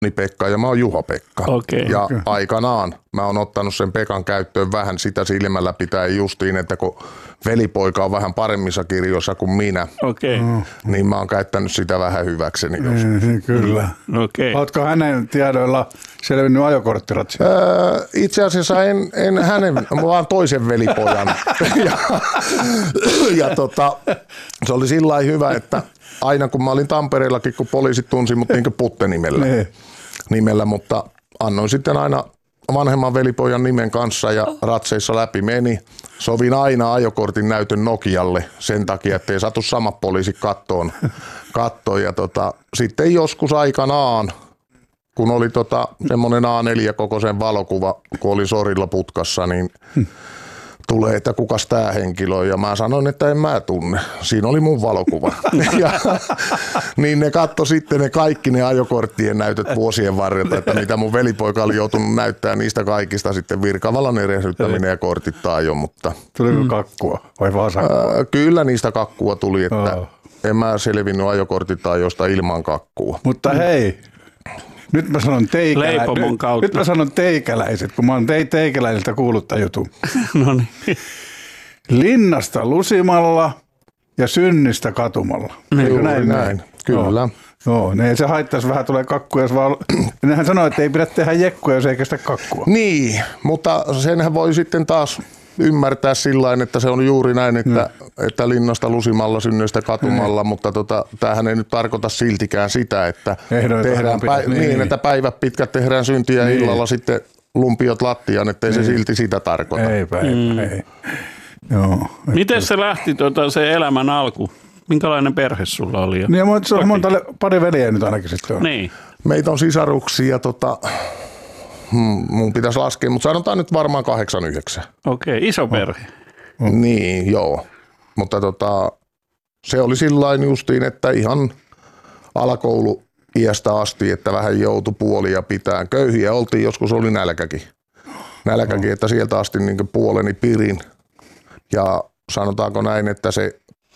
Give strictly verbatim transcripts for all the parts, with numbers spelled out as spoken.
Pekka ja mä oon Juha-Pekka. Okay. Ja Okay. aikanaan mä oon ottanut sen Pekan käyttöön vähän sitä silmällä pitää justiin, että kun velipoika on vähän paremmissa kirjoissa kuin minä, okay. niin mä oon käyttänyt sitä vähän hyväkseni. Mm, kyllä. Okay. Ootko hänen tiedoilla selvinnyt ajokorttiratsia? Öö, itse asiassa en, en hänen, vaan toisen velipojan. ja ja tota, se oli sillä lailla hyvä, että aina kun mä olin Tampereellakin, kun poliisit tunsi mut niin kuin Putte-nimellä, nimellä, mutta annoin sitten aina vanhemman velipojan nimen kanssa ja ratseissa läpi meni. Sovin aina ajokortin näytön Nokialle sen takia, ettei satu samat poliisit kattoon. kattoon. Ja tota, sitten joskus aikanaan, kun oli tota, semmoinen A neljä kokoisen valokuva, kun oli sorilla putkassa, niin tulee, että kukas tää henkilö on. Ja mä sanoin, että en mä tunne. Siinä oli mun valokuva. ja, niin ne katto sitten ne kaikki ne ajokorttien näytöt vuosien varrelta, että mitä mun velipoika oli joutunut näyttää niistä kaikista sitten virkavallan erehdyttäminen ja kortittaa jo. Mutta tuliko kakkua vai vaan sakkua? Ää, kyllä niistä kakkua tuli, että oh. en mä selvinnyt ajokorttitaajosta ilman kakkua. Mutta hei. Nyt mä sanon teikäläiset. Nyt, nyt mä sanon teikäläiset, kun mä oon te, teikäläisiltä kuullut tämän jutun. No niin. Linnasta lusimalla ja synnistä katumalla. Eikö näin? näin? Kyllä. Joo, no, se haittaisi vähän, tulee kakkuja. Vaan... Nehän sanoo, että ei pidä tehdä jekkuja, jos ei kestä kakkua. Niin, mutta senhän voi sitten taas ymmärtää sillain, että se on juuri näin, että, mm. että linnasta lusimalla, synnyistä katumalla, mm. mutta tota, tämähän ei nyt tarkoita siltikään sitä, että tehdään päi- niin, niin, että päivät pitkät tehdään syntiä niin. illalla sitten lumpiot lattiaan, ettei niin. se silti sitä tarkoita. Ei päivä, mm. ei. Joo, miten se lähti tuota, se elämän alku? Minkälainen perhe sulla oli? Ja niin, se on monta, pari veljeä nyt ainakin sitten on. Niin. Meitä on sisaruksia, tota, hmm, mun pitäisi laskea, mutta sanotaan nyt varmaan kahdeksan yhdeksän. Okei, okay, iso perhe. Oh. Oh. Niin, joo. Mutta tota, se oli sillain justiin, että ihan alakoulu iästä asti, että vähän joutui puolia pitään. Köyhiä oltiin, joskus oli nälkäkin. Nälkäkin, oh. että sieltä asti niin puoleni pirin. Ja sanotaanko näin, että se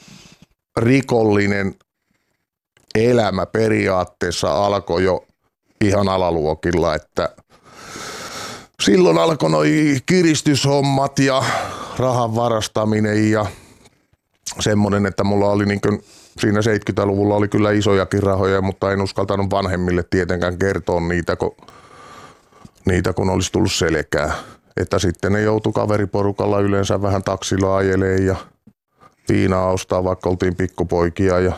rikollinen elämä periaatteessa alkoi jo ihan alaluokilla, että silloin alkoi noi kiristyshommat ja rahan varastaminen ja semmoinen, että mulla oli niin kuin siinä seitsemänkymmentäluvulla oli kyllä isojakin rahoja, mutta en uskaltanut vanhemmille tietenkään kertoa niitä, kun, niitä, kun olisi tullut selkää. Että sitten ne joutui kaveriporukalla yleensä vähän taksilla ajeleen ja viinaa ostaa, vaikka oltiin pikkupoikia ja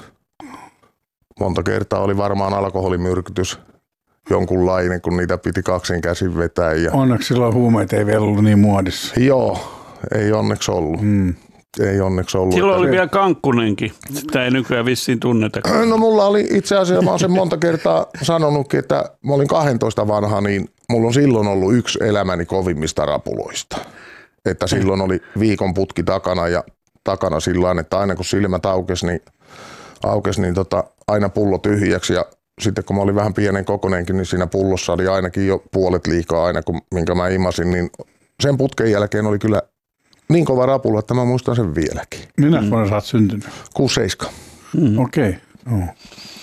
monta kertaa oli varmaan alkoholimyrkytys jonkunlainen, kun niitä piti kaksin käsin vetää. Ja onneksi silloin huumeet ei vielä ollut niin muodissa. Joo, ei onneksi ollut. Mm. Ei onneksi ollut. Silloin oli vielä Kankkunenkin. Sitä ei nykyään vissiin tunneta. No mulla oli itse asiassa, mä oon sen monta kertaa sanonutkin, että mä olin kaksitoista vanha, niin mulla on silloin ollut yksi elämäni kovimmista rapuloista. Että silloin oli viikon putki takana ja takana sillain, että aina kun silmät aukesi, niin, aukesi, niin tota, aina pullo tyhjäksi ja sitten kun mä olin vähän pienen kokoneenkin, niin siinä pullossa oli ainakin jo puolet liikaa aina, kun, minkä mä imasin, niin sen putken jälkeen oli kyllä niin kova rapula, että mä muistan sen vieläkin. Minä mm. vuonna sä oot syntynyt? kuusi seitsemän. Mm. Okei. Okay. Oh.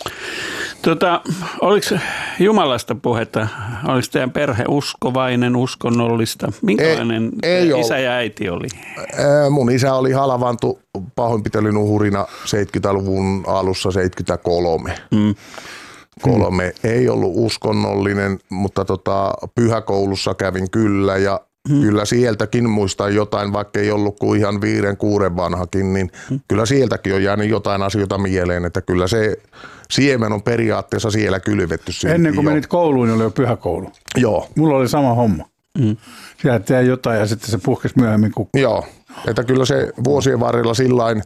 Tota, oliko Jumalasta puhetta? Oliko teidän perhe uskovainen, uskonnollista? Minkälainen ei, ei isä ja äiti oli? Mun isä oli halavantu pahoinpitelyn uhurina seitsemänkymmentäluvun alussa seitsemänkymmentäkolme. Mm. Kolme. Mm. Ei ollut uskonnollinen, mutta tota, pyhäkoulussa kävin kyllä ja Hmm. kyllä sieltäkin muistan jotain, vaikka ei ollut kuin ihan viiden, kuuden vanhakin, niin hmm. kyllä sieltäkin on jäänyt jotain asioita mieleen, että kyllä se siemen on periaatteessa siellä kylvetty. Ennen kuin jo menit kouluun, niin oli jo pyhäkoulu. Joo. Mulla oli sama homma. Hmm. Siellä tehdään jotain ja sitten se puhkesi myöhemmin kukkaan. Joo, että kyllä se vuosien varrella sillain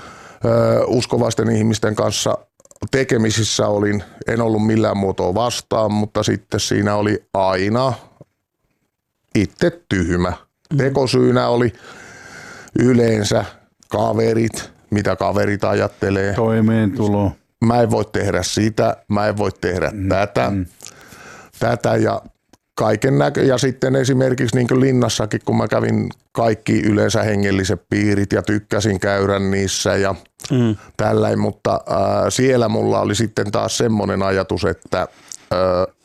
ö, uskovaisten ihmisten kanssa tekemisissä olin, en ollut millään muotoa vastaan, mutta sitten siinä oli aina itse tyhmä. Tekosyynä oli yleensä kaverit, mitä kaverit ajattelee. Toimeentulo. Mä en voi tehdä sitä, mä en voi tehdä mm. tätä, mm. tätä ja kaiken näkö. Ja sitten esimerkiksi niin kuin linnassakin, kun mä kävin kaikki yleensä hengelliset piirit ja tykkäsin käydä niissä ja mm. tälläin, mutta äh, siellä mulla oli sitten taas semmoinen ajatus, että äh,